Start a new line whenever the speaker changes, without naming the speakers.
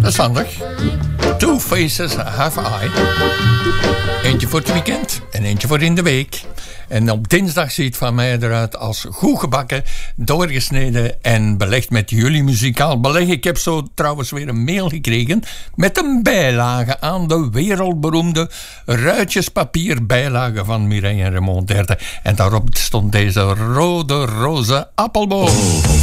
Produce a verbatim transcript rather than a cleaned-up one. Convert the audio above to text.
Dat is handig. Two faces have I. Eentje voor het weekend en eentje voor in de week. En op dinsdag ziet van mij eruit als goed gebakken, doorgesneden en belegd met jullie muzikaal beleg. Ik heb zo trouwens weer een mail gekregen met een bijlage aan de wereldberoemde ruitjespapier bijlage van Mireille en Raymond Derde. En daarop stond deze rode roze appelboom.